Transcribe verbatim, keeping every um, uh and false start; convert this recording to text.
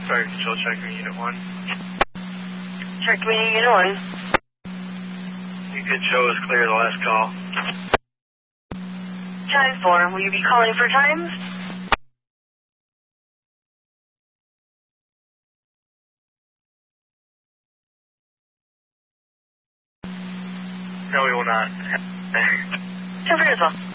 Sorry, control check me, Unit one. Check me, Unit one. You could show us clear the last call. Time four, will you be calling for times? No, we will not. Ten for as well.